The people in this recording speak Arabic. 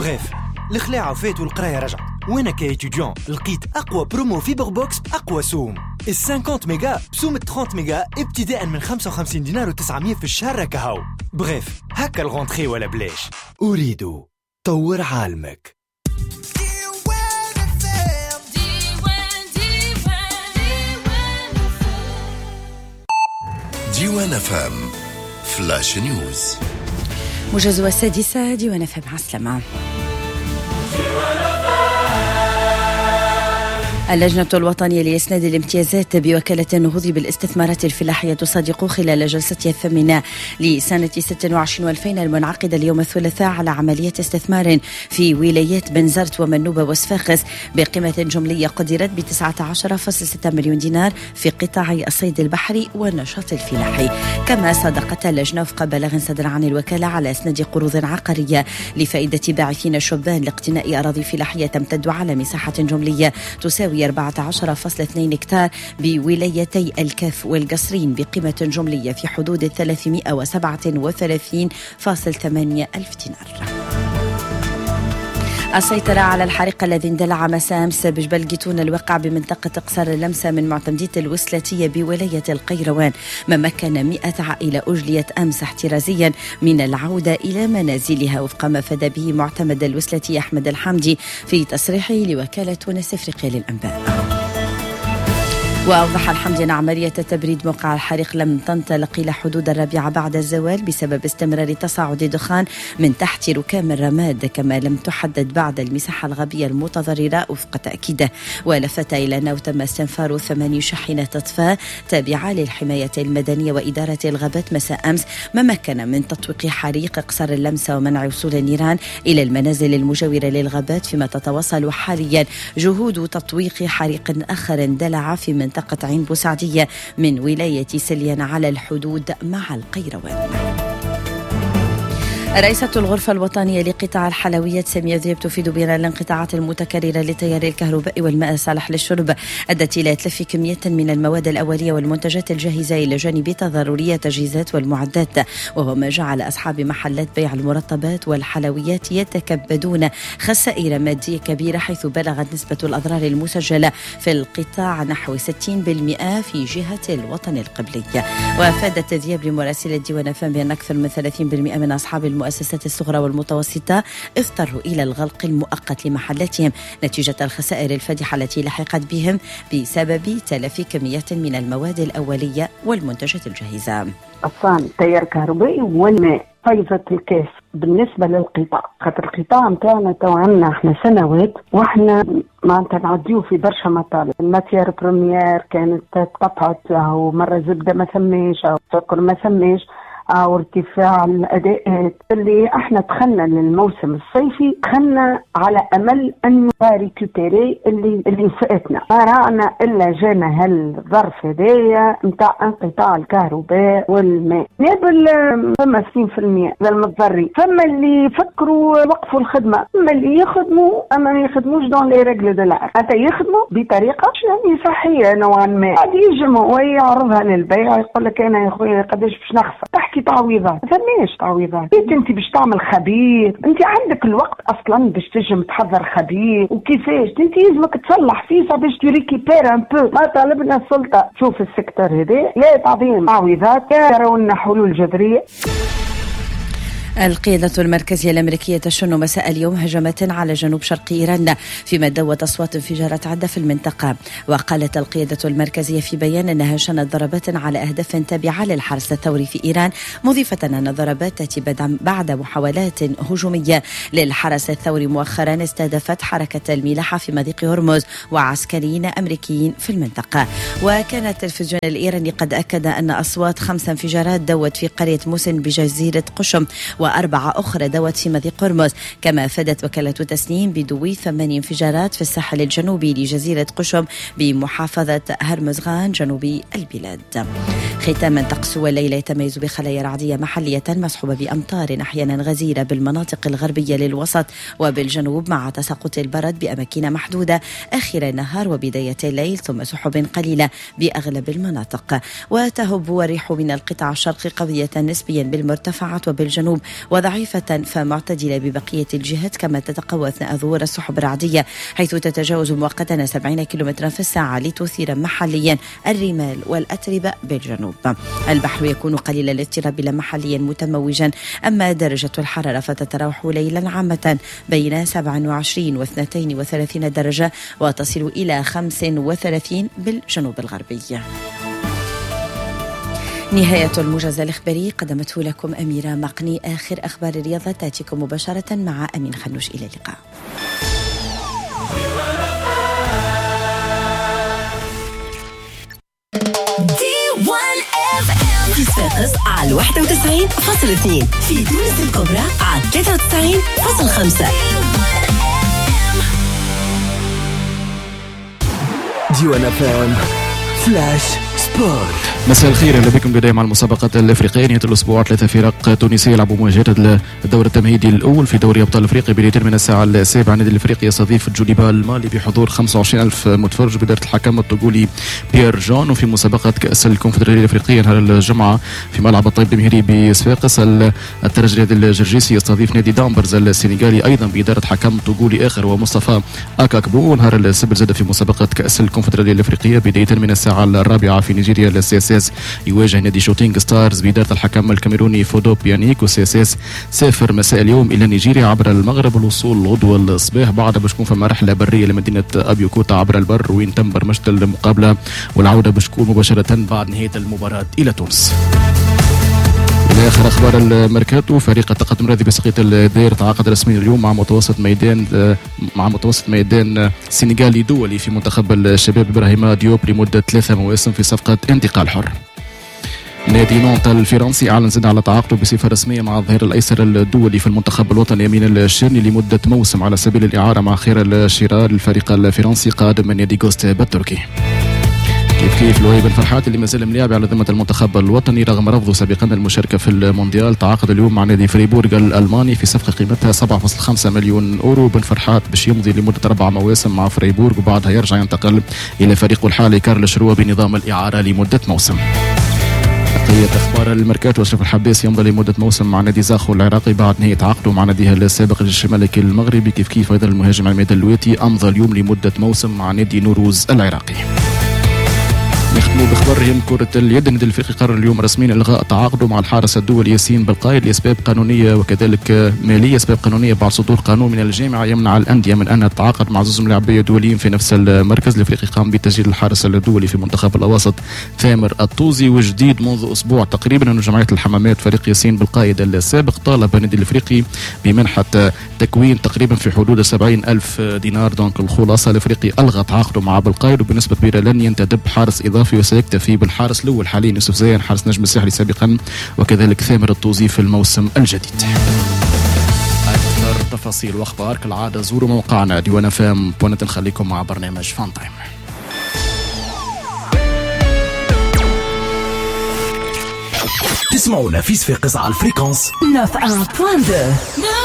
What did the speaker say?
بغيف الخلاعة فات والقراية رجعت. وانا كايتوديون لقيت اقوى برومو فيبر بوكس باقوى سوم. ال 50 ميجا بسوم 30 ميجا ابتداء من 55 دينار و900 في الشهر كهو. بغيف هكا الغونتخي ولا بلاش. أريد طور عالمك. ديوان فام فلاش نيوز. موجز السادسة ديوان فام. عسلامة. اللجنة الوطنية لإسناد الامتيازات بوكالة النهوض بالاستثمارات الفلاحية تصادق خلال جلستها الثامنة لسنة 26/2000 المنعقدة اليوم الثلاثاء على عملية استثمار في ولايات بنزرت ومنوبة وصفاقس بقيمة جملية قدرت ب 19.6 مليون دينار في قطاع الصيد البحري والنشاط الفلاحي. كما صادقت اللجنة وفق بلاغ صدر عن الوكالة على إسناد قروض عقارية لفائدة باعثين الشبان لاقتناء أراضي فلاحية تمتد على مساحة جملية تساوي 14.2 هكتار بولايتي الكاف والقصرين بقيمة جملية في حدود 337.8 ألف دينار. السيطرة على الحريق الذي اندلع مساء أمس بجبل جيتون الواقع بمنطقة قصر اللمسة من معتمدية الوسلاتية بولاية القيروان، ما مكن 100 عائلة أجليت أمس احترازيا من العودة إلى منازلها وفق ما فاد به معتمد الوسلاتية أحمد الحمدي في تصريحه لوكالة تونس إفريقيا للأنباء. وأوضح الحمدي أن عملية تبريد موقع الحريق لم تنطلق إلى حدود 4 بعد الزوال بسبب استمرار تصاعد دخان من تحت ركام الرماد، كما لم تحدد بعد المساحة الغابية المتضررة وفق تأكيده. ولفت إلى أنه تم استنفار 8 شاحنات إطفاء تابعة للحماية المدنية وإدارة الغابات مساء أمس، ما مكن من تطويق حريق قصر اللمسة ومنع وصول النيران إلى المنازل المجاورة للغابات، فيما تتواصل حاليا جهود تطويق حريق آخر اندلع في منطقة عين بوسعدية من ولاية سليان على الحدود مع القيروان. رئيسة الغرفة الوطنية لقطاع الحلويات سامية ذيب تفيد بأن الانقطاعات المتكررة للتيار الكهربائي والماء الصالح للشرب أدت إلى تلف كمية من المواد الأولية والمنتجات الجاهزة إلى جانب ضرورية تجهيزات والمعدات، وهو ما جعل أصحاب محلات بيع المرطبات والحلويات يتكبدون خسائر مادية كبيرة، حيث بلغت نسبة الأضرار المسجلة في القطاع نحو 60% في جهة الوطن القبلي. وأفادت ذيب لمراسلة ديوان فام بأن أكثر من 30% من أصحاب المؤسسات الصغرى والمتوسطة اضطروا إلى الغلق المؤقت لمحلاتهم نتيجة الخسائر الفادحة التي لحقت بهم بسبب تلف كميات من المواد الأولية والمنتجات الجاهزة. أصلا التيار الكهربائي والماء فايزة الكاس بالنسبة للقطاع، خاطر القطاع متاعنا تو عنا احنا سنوات واحنا معناتها نعديو في برشا مطالب. الماتير بريمير كانت تقطعت، أو مرة زبدة ما ثماش أو سكر ما ثماش أو ارتفاع الأداءات. اللي احنا دخلنا للموسم الصيفي دخلنا على أمل أنه ريكوبيري اللي فاتنا، ما رانا إلا جانا هالظرف هدايا متاع انقطاع الكهرباء والماء. نابل فما 60% للمتضري، فما اللي يفكروا وقفوا الخدمة، فما اللي يخدموا أما ما يخدموش دون لي ريغل دو لار، حتى يخدموا بطريقة يعني صحية نوعا ما. قد يجمع ويعرضها للبيع يقول لك أنا يا خويا قداش باش نخسر، تحكي تعويضات، ما فماش تعويضات. انت باش تعمل خبير، انت عندك الوقت اصلا باش تجم تحضر خبير وكيفاش انت لازمك تصلح فيه باش تريكيبير ان بو. ما طالبنا السلطه تشوف السيكتور هذا لا تعظيم تعويضات، يرون حلول جذريه. القيادة المركزية الأمريكية تشن مساء اليوم هجمات على جنوب شرق إيران، فيما دوت أصوات انفجارات عدة في المنطقة. وقالت القيادة المركزية في بيان أنها شنت ضربات على أهداف تابعة للحرس الثوري في إيران، مضيفة أن الضربات تأتي بعد محاولات هجومية للحرس الثوري مؤخرا استهدفت حركة الملاحة في مضيق هرمز وعسكريين أمريكيين في المنطقة. وكان التلفزيون الإيراني قد أكد أن أصوات 5 انفجارات دوت في قرية موسن بجزيرة قشم، و4 أخرى دوت في مضيق هرمز. كما أفادت وكالة تسنيم بدوي 8 انفجارات في الساحل الجنوبي لجزيرة قشم بمحافظة هرمزغان جنوبي البلاد. ختاما، طقس الليلة يتميز بخلايا رعدية محلية مصحوبة بأمطار أحيانا غزيرة بالمناطق الغربية للوسط وبالجنوب، مع تساقط البرد بأماكن محدودة آخر النهار وبداية الليل، ثم سحب قليلة بأغلب المناطق. وتهب الريح من القطاع الشرقي قوية نسبيا بالمرتفعات وبالجنوب وضعيفة فمعتدلة ببقية الجهات، كما تتقوى أثناء ظهور السحب الرعدية حيث تتجاوز مؤقتا 70 كم في الساعة لتثير محليا الرمال والأتربة بالجنوب. البحر يكون قليل الاضطراب محليا متموجا، أما درجة الحرارة فتتراوح ليلا عامة بين 27 و 32 درجة وتصل إلى 35 بالجنوب الغربي. نهاية الموجز الإخباري قدمته لكم أميرة مقني. آخر أخبار الرياضة تأتيكم مباشرة مع أمين خنوش. إلى اللقاء. صفاقس على 91.2، في تونس الكبرى على 93.5. ديوان FM فلاش سبورت. مساء الخير، اهلا بكم. بدايه مع المسابقات الافريقيه. نهايه الاسبوع 3 فرق تونسيه يلعبوا مواجهه الدور التمهيدي الاول في دوري ابطال افريقيا بدايه من الساعه 7. النادي الافريقي يستضيف جوليبال المالي بحضور 25,000 متفرج بإدارة الحكم الطقولي بيير جون. وفي مسابقه كاس الكونفدراليه الافريقيه نهار الجمعه في ملعب الطيب المهري بصفاقس الترجي الجرجيسي يستضيف نادي دامبرز السنغالي ايضا بإدارة حكم طقولي اخر ومصطفى اكاكبو. نهار السبت زاد في مسابقه كاس الكونفدراليه الافريقيه بدايه من الساعه 4 في نيجيريا. السي اس اس يواجه نادي شوتينغ ستارز بإدارة الحكم الكاميروني فودو بيانيك. والسي اس اس سافر مساء اليوم الى نيجيريا عبر المغرب، الوصول غدوه الصباح بعد باش تكون فما رحله بريه لمدينه ابيوكوتا عبر البر وين تم برمجه المقابله، والعوده باش تكون مباشره بعد نهايه المباراه الى تونس. إلى آخر أخبار الميركاتو، فريق التقدم الرياضي بسقيط الدير تعاقد رسميا اليوم مع متوسط ميدان سنغالي دولي في منتخب الشباب إبراهيم ديوب لمدة 3 مواسم في صفقة انتقال حر. نادي نونت الفرنسي أعلن زاد على تعاقده بصفة رسمية مع الظهير الأيسر الدولي في المنتخب الوطني أمين الشرني لمدة موسم على سبيل الإعارة مع خير الشرار. الفريق الفرنسي قادم من نادي غوستيب التركي. كيف لوي بن فرحات اللي مازال ملاعب على ذمة المنتخب الوطني رغم رفضه سابقا المشاركة في المونديال، تعاقد اليوم مع نادي فريبورغ الألماني في صفقة قيمتها 7.5 مليون أورو. بن فرحات باش يمضي لمدة 4 مواسم مع فريبورغ وبعدها يرجع ينتقل إلى فريقه الحالي كارل شروة بنظام الإعارة لمدة موسم. بقية أخبار الميركاتو، أشرف الحباس يمضي لمدة موسم مع نادي زاخو العراقي بعد نهاية عقده مع ناديه السابق الجيش الملكي المغربي. كيف أيضا المهاجم عماد اللويتي أمضى اليوم لمدة موسم مع نادي نوروز العراقي. نختموا بخبرهم كرة اليد. النادي الافريقي قرر اليوم رسميا الغاء تعاقده مع الحارس الدولي ياسين بالقايد لاسباب قانونيه وكذلك ماليه. اسباب قانونيه بعد صدور قانون من الجامعه يمنع الانديه من ان تتعاقد مع زوج لاعبيه دوليين في نفس المركز. الافريقي قام بتسجيل الحارس الدولي في منتخب الاوسط ثامر الطوزي، وجديد منذ اسبوع تقريبا ان جمعيه الحمامات فريق ياسين بالقايد السابق طالب النادي الافريقي بمنحه تكوين تقريبا في حدود 70,000 دينار. دونك الخلاصه الافريقي الغى تعاقده مع بالقايد وبنسبه كبيره لن ينتدب حارس اضافي وسيكتفي بالحارس الاول حاليا يوسف زيان حارس نجم الساحلي سابقا وكذلك ثامر الطوزي في الموسم الجديد. اكثر تفاصيل واخبار كالعاده زوروا موقعنا ديوان فام. نخليكم مع برنامج فان تايم. تسمعونا في صفاقس على الفريكونس 91.2.